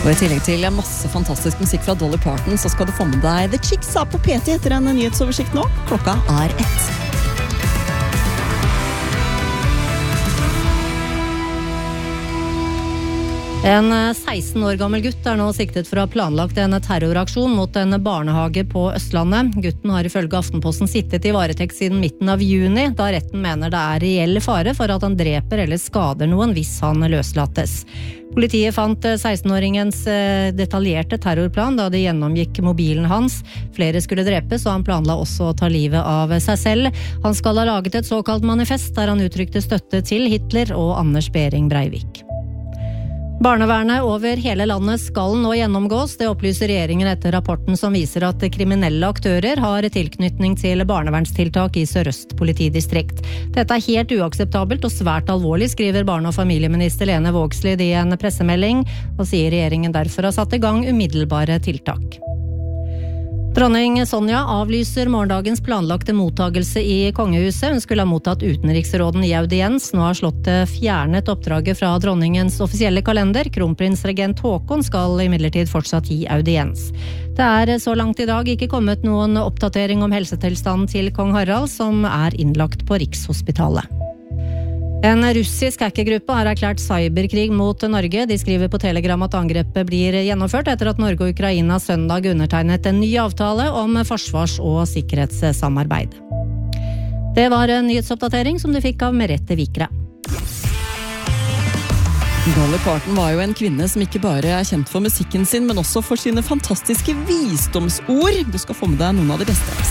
Og i tillegg til masse fantastisk musikk fra Dolly Parton, så skal du få med deg The Chicks på P10 etter en nyhetsoversikt nå. Klokka 1. En 16 år gammel gutt nå siktet for å ha planlagt en terroraksjon mot en barnehage på Østlandet. Gutten har ifølge Aftenposten sittet i varetekt siden midten av juni, da retten mener det reell fare for at han dreper eller skader noen hvis han løslates. Politiet fant 16-åringens detaljerte terrorplan da de gjennomgikk mobilen hans. Flere skulle drepes, og han planla også å ta livet av seg selv. Han skal ha laget et såkalt manifest der han uttrykte støtte til Hitler og Anders Behring Breivik. Barnevernet over hele landet skal nå gjennomgås. Det opplyser regjeringen etter rapporten som viser at kriminelle aktører har tilknytning til barnevernstiltak i Sør-Øst politidistrikt. Dette helt uakseptabelt og svært alvorlig, skriver barne- og familieminister Lene Vågslid i en pressemelding, og sier regjeringen derfor har satt i gang umiddelbare tiltak. Dronning Sonja avlyser morgendagens planlagte mottagelse i kongehuset. Hun skulle ha mottatt utenriksråden i audiens. Nå har slottet fjernet oppdraget fra dronningens offisielle kalender. Kronprinsregent Håkon skal imidlertid fortsatt gi audiens. Det så langt i dag ikke kommet noen oppdatering om helsetilstanden til kong Harald, som innlagt på Rikshospitalet. En russisk hackergruppe har erklært cyberkrig mot Norge. De skriver på Telegram at angrepet blir gjennomført etter at Norge og Ukraina søndag undertegnet en ny avtale om forsvars- og sikkerhetssamarbeid. Det var en nyhetsoppdatering som du fikk av Merete Vikre. Dolly Parton var jo en kvinne som ikke bare kjent for musikken sin, men også for sine fantastiske visdomsord. Du skal få med deg noen av de beste.